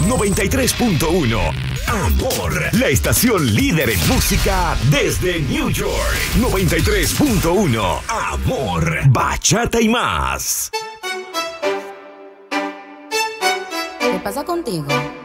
93.1 Amor, la estación líder en música desde New York. 93.1 Amor, bachata y más. ¿Qué pasa contigo?